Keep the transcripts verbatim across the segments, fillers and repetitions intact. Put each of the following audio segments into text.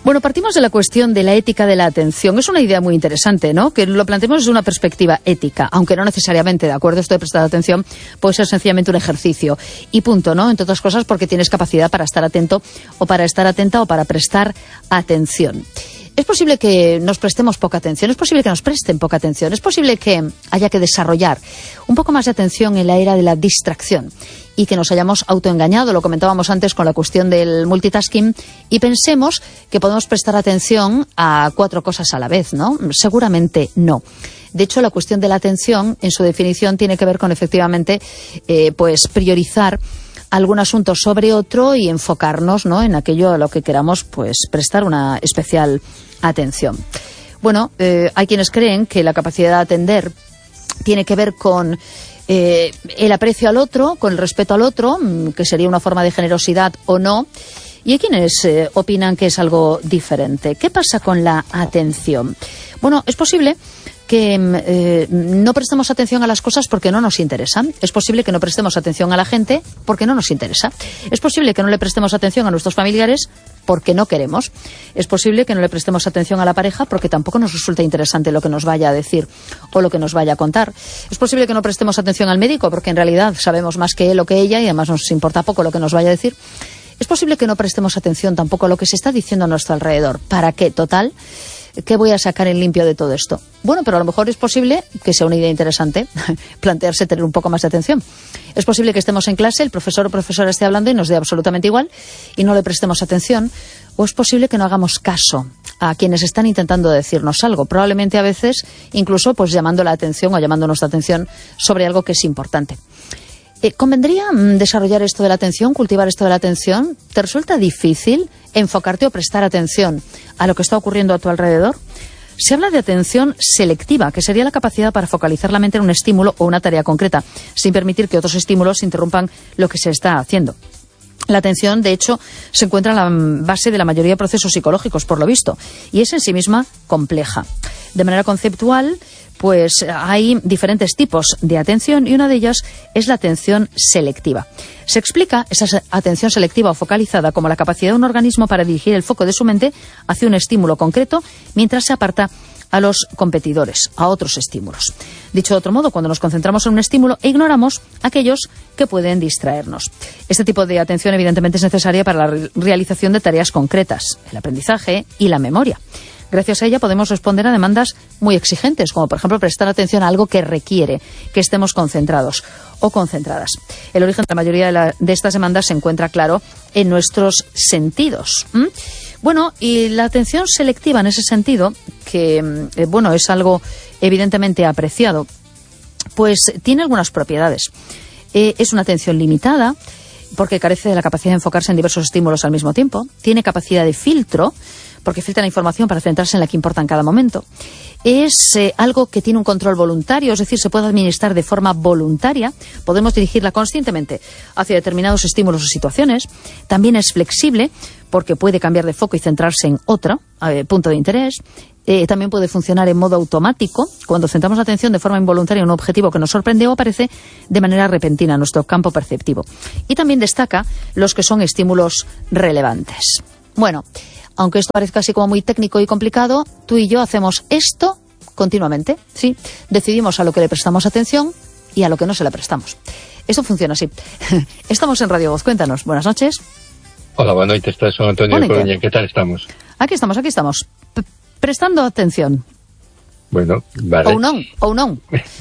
Bueno, partimos de la cuestión de la ética de la atención. Es una idea muy interesante, ¿no? Que lo planteemos desde una perspectiva ética, aunque no necesariamente, ¿de acuerdo? Esto de prestar atención puede ser sencillamente un ejercicio. Y punto, ¿no? Entre otras cosas porque tienes capacidad para estar atento o para estar atenta o para prestar atención. Es posible que nos prestemos poca atención, es posible que nos presten poca atención, es posible que haya que desarrollar un poco más de atención en la era de la distracción y que nos hayamos autoengañado, lo comentábamos antes con la cuestión del multitasking, y pensemos que podemos prestar atención a cuatro cosas a la vez, ¿no? Seguramente no. De hecho, la cuestión de la atención, en su definición, tiene que ver con, efectivamente, eh, pues priorizar algún asunto sobre otro y enfocarnos, ¿no?, en aquello a lo que queramos pues prestar una especial atención. Bueno, eh, hay quienes creen que la capacidad de atender tiene que ver con eh, el aprecio al otro, con el respeto al otro, que sería una forma de generosidad o no, y hay quienes eh, opinan que es algo diferente. ¿Qué pasa con la atención? Bueno, es posible que eh, no prestemos atención a las cosas porque no nos interesan. Es posible que no prestemos atención a la gente porque no nos interesa. Es posible que no le prestemos atención a nuestros familiares porque no queremos. Es posible que no le prestemos atención a la pareja porque tampoco nos resulta interesante lo que nos vaya a decir o lo que nos vaya a contar. Es posible que no prestemos atención al médico porque en realidad sabemos más que él o que ella y además nos importa poco lo que nos vaya a decir. Es posible que no prestemos atención tampoco a lo que se está diciendo a nuestro alrededor. ¿Para qué? Total, ¿qué voy a sacar en limpio de todo esto? Bueno, pero a lo mejor es posible que sea una idea interesante plantearse tener un poco más de atención. Es posible que estemos en clase, el profesor o profesora esté hablando y nos dé absolutamente igual y no le prestemos atención. O es posible que no hagamos caso a quienes están intentando decirnos algo. Probablemente a veces incluso pues llamando la atención o llamando nuestra atención sobre algo que es importante. Eh, ¿Convendría mm, desarrollar esto de la atención, cultivar esto de la atención? ¿Te resulta difícil enfocarte o prestar atención a lo que está ocurriendo a tu alrededor? Se habla de atención selectiva, que sería la capacidad para focalizar la mente en un estímulo o una tarea concreta, sin permitir que otros estímulos interrumpan lo que se está haciendo. La atención, de hecho, se encuentra en la base de la mayoría de procesos psicológicos, por lo visto, y es en sí misma compleja. De manera conceptual, pues hay diferentes tipos de atención y una de ellas es la atención selectiva. Se explica esa atención selectiva o focalizada como la capacidad de un organismo para dirigir el foco de su mente hacia un estímulo concreto mientras se aparta a los competidores, a otros estímulos. Dicho de otro modo, cuando nos concentramos en un estímulo e ignoramos aquellos que pueden distraernos. Este tipo de atención evidentemente es necesaria para la realización de tareas concretas, el aprendizaje y la memoria. Gracias a ella podemos responder a demandas muy exigentes, como por ejemplo prestar atención a algo que requiere que estemos concentrados o concentradas. El origen de la mayoría de, la, de estas demandas se encuentra, claro, en nuestros sentidos. ¿Mm? Bueno, y la atención selectiva en ese sentido, que eh, bueno, es algo evidentemente apreciado, pues tiene algunas propiedades. Eh, es una atención limitada, porque carece de la capacidad de enfocarse en diversos estímulos al mismo tiempo. Tiene capacidad de filtro, porque filtra la información para centrarse en la que importa en cada momento. Es eh, algo que tiene un control voluntario, es decir, se puede administrar de forma voluntaria. Podemos dirigirla conscientemente hacia determinados estímulos o situaciones. También es flexible, porque puede cambiar de foco y centrarse en otro eh, punto de interés. Eh, también puede funcionar en modo automático, cuando centramos la atención de forma involuntaria en un objetivo que nos sorprende o aparece de manera repentina en nuestro campo perceptivo. Y también destaca los que son estímulos relevantes. Bueno, aunque esto parezca así como muy técnico y complicado, tú y yo hacemos esto continuamente, ¿sí? Decidimos a lo que le prestamos atención y a lo que no se le prestamos. Esto funciona así. Estamos en Radio Voz, cuéntanos. Buenas noches. Hola, buenas noches, soy Antonio de Coruña. ¿Qué tal estamos? Aquí estamos, aquí estamos. P- prestando atención. Bueno, vale. Ou non, ou non.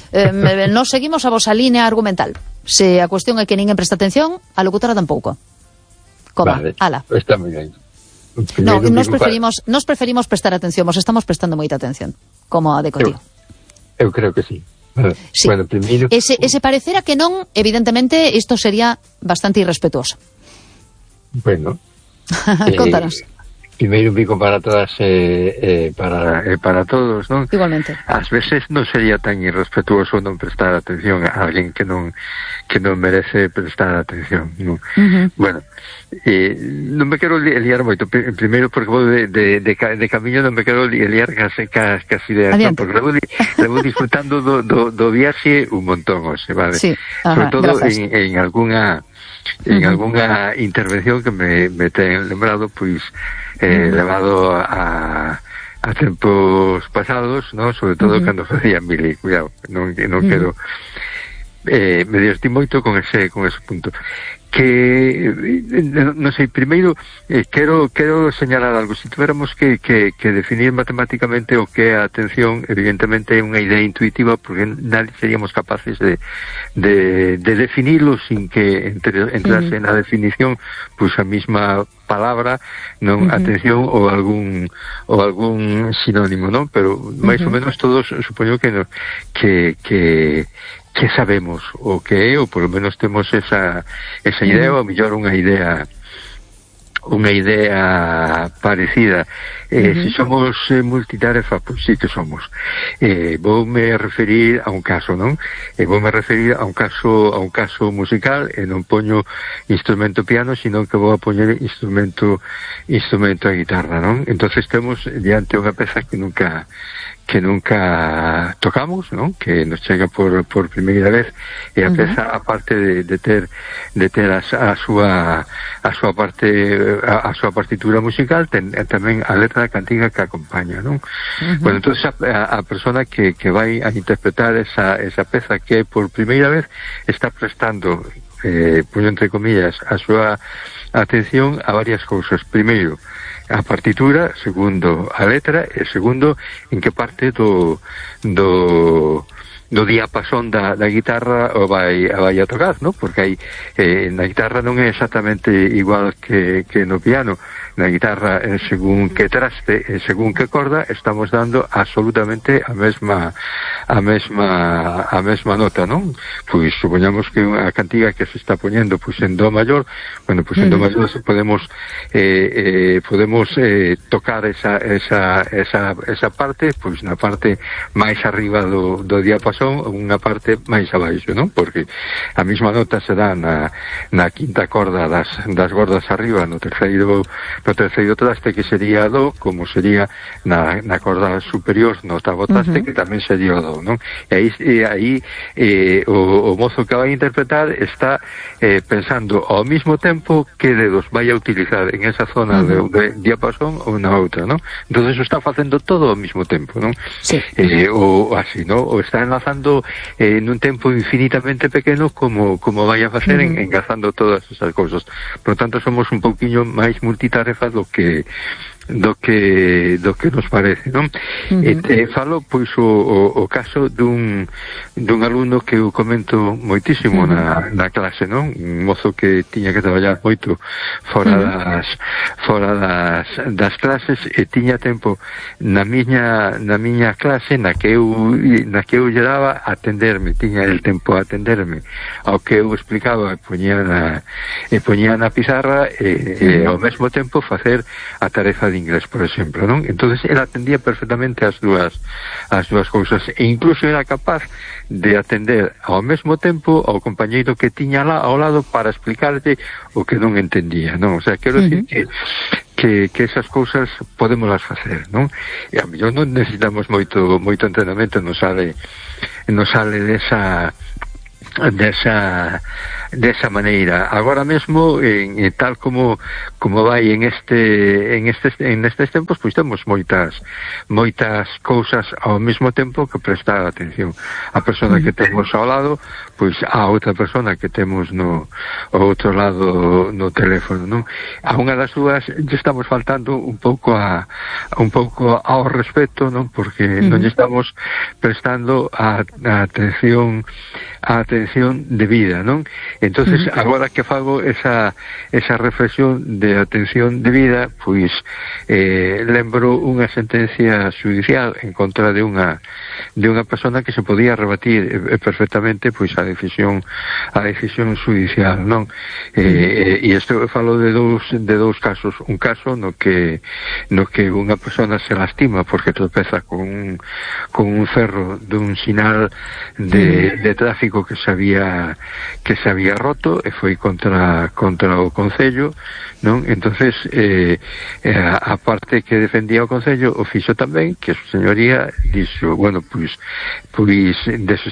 eh, non seguimos a vosa línea argumental. Se a cuestión é que ninguén presta atención, a locutora tampouco. Coma, vale, ala. Está moi ben. No, nos preferimos, nos preferimos prestar atención, vos estamos prestando moita atención, como a Decotío. Eu, eu creo que sí. Sí. Bueno, primeiro... Ese, ese parecer a que non, evidentemente, isto sería bastante irrespetuoso. Bueno. Contanos. Eh, primeiro un bico para todas e eh, eh, para, eh, para todos, non? Igualmente. Ás veces non sería tan irrespetuoso non prestar atención a alguén que non que non merece prestar atención, non? Uh-huh. Bueno, eh, non me quero liar moito, primeiro porque vou de, de, de, de camiño non me quero liar cas, cas, cas ideas, non? Porque levo, levo disfrutando do, do, do viaxe un montón, ose, vale? Sí. Ajá, sobre todo en, en, en alguna en uh-huh. algunha intervención que me, me ten lembrado, pois, eh, uh-huh. levado a, a tempos pasados, ¿no? Sobre todo uh-huh. cando facía Mili, cuidado, non, non uh-huh. quero... Eh, me divertí moito con ese con ese punto que non no sei, primeiro eh, quero quero señalar algo. Se tuviéramos que, que, que definir matemáticamente o que é a atención, evidentemente é unha idea intuitiva, porque nadie seríamos capaces de, de, de definirlo sin que entre, entrase uh-huh. na definición pois a mesma palabra, non, uh-huh. atención ou algún ou algún sinónimo, non? Pero máis uh-huh. ou menos todos supoño que no, que que que sabemos o que é, ou por lo menos temos esa esa idea, ou a mellor unha idea unha idea parecida. Eh, uh-huh. Se somos eh, multitarefa, pois sí que somos. Eh, voume referir a un caso, non? Eh, voume referir a un caso a un caso musical, e non poño instrumento piano, sino que vou a poñer instrumento instrumento a guitarra, non? Entonces temos diante unha peza que nunca que nunca tocamos, ¿no? Que nos chega por por primeira vez, e a peza, uh-huh. aparte de, de ter de ter a, a súa a súa parte a, a súa partitura musical, ten tamén a letra da cantiga que acompaña, ¿no? Uh-huh. Bueno, entonces a, a persona que que vai a interpretar esa esa peza que por primeira vez está prestando eh puño entre comillas a súa atención a varias cousas. Primeiro, a partitura, segundo, a letra, e segundo, en que parte do do do diapasón da, da guitarra o vai, a vai a tocar, ¿no? Porque aí, eh, na guitarra non é exactamente igual que, que no piano. Na guitarra, eh, según que traste, eh, según que corda, estamos dando absolutamente a mesma a mesma a mesma nota, non? Pois supoñamos que a cantiga que se está poñendo pois en do maior, bueno, pois en do maior podemos eh, eh, podemos eh, tocar esa esa esa esa parte, pois na parte máis arriba do do diapasón, unha parte máis abaixo, non? Porque a mesma nota se dá na na quinta corda das das gordas arriba, no terceiro no terceiro traste, que sería do, como sería na na corda superior no octavo traste, uh-huh. que tamén sería o do, non? E aí, e aí eh, o, o mozo que vai interpretar está eh, pensando ao mesmo tempo que dedos vai a utilizar en esa zona uh-huh. de, de diapasón ou na outra, non? Entonces o está facendo todo ao mesmo tempo, non? Sí. Eh, ou así, non? O está enlazando eh, nun tempo infinitamente pequeno como como vai a facer uh-huh. en, engazando todas esas cousas. Por tanto, somos un pouquiño máis multitarefa do que do que do que nos parece, non? Uh-huh. E, e falo pois o, o, o caso dun dun alumno que eu comento moitísimo uh-huh. na, na clase, non? Un mozo que tiña que traballar moito fora uh-huh. das fora das, das clases, e tiña tempo na miña na miña clase na que eu na que eu lle daba a atenderme, tiña el tempo a atenderme ao que eu explicaba, e poñía na e poñía na pizarra e, e ao mesmo tempo facer a tarefa de inglés, por exemplo, non? Entonces ela atendía perfectamente as dúas as dúas cousas, e incluso era capaz de atender ao mesmo tempo ao compañeiro que tiña lá ao lado para explicarlle o que non entendía, non? O sea, quero uh-huh. decir que que, que esas cousas podémoslas facer, non? E a mellor non necesitamos moito moito entrenamento, non sale non sale desa desa desa maneira. Agora mesmo, en, en tal como como vai en este en estes en estes tempos, pois temos moitas moitas cousas ao mesmo tempo que prestar atención. A persona que temos ao lado, pois a outra persona que temos no ao outro lado no teléfono, non? A unha das dúas lle estamos faltando un pouco a, a un pouco ao respeto, non? Porque uh-huh. non lle estamos prestando a, a atención a atención debida, non? Entonces, uh-huh. agora que fago esa esa reflexión de atención debida, pois eh, lembro unha sentencia judicial en contra de unha de unha persona que se podía rebatir eh, perfectamente pois a decisión a decisión judicial, non? Eh, e isto falo de dous de dous casos, un caso no que no que unha persona se lastima porque tropeza con un con un ferro dun sinal de de tráfico que se había que se había roto, e foi contra contra o Concello, non? Entonces eh, eh, a parte que defendía o Concello o fixo tamén, que a señoría dixo, bueno, pois pois